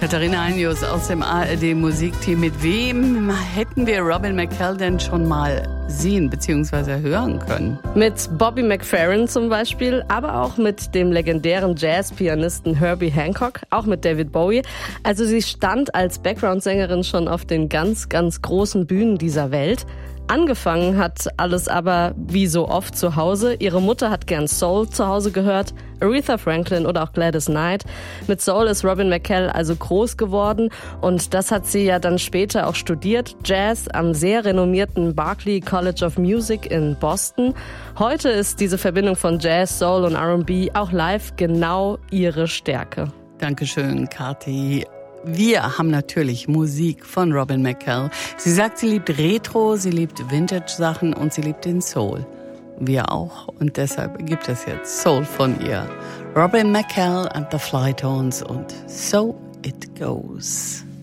Katharina Einius aus dem ARD-Musikteam. Mit wem hätten wir Robin McCall denn schon mal sehen bzw. hören können? Mit Bobby McFerrin zum Beispiel, aber auch mit dem legendären Jazzpianisten Herbie Hancock, auch mit David Bowie. Also sie stand als Background-Sängerin schon auf den ganz, ganz großen Bühnen dieser Welt. Angefangen hat alles aber wie so oft zu Hause. Ihre Mutter hat gern Soul zu Hause gehört, Aretha Franklin oder auch Gladys Knight. Mit Soul ist Robin McCall also groß geworden und das hat sie ja dann später auch studiert. Jazz am sehr renommierten Berklee College of Music in Boston. Heute ist diese Verbindung von Jazz, Soul und R&B auch live genau ihre Stärke. Dankeschön, Kathi. Wir haben natürlich Musik von Robin McCall. Sie sagt, sie liebt Retro, sie liebt Vintage-Sachen und sie liebt den Soul. Wir auch und deshalb gibt es jetzt Soul von ihr. Robin McCall and the Flytones und So It Goes.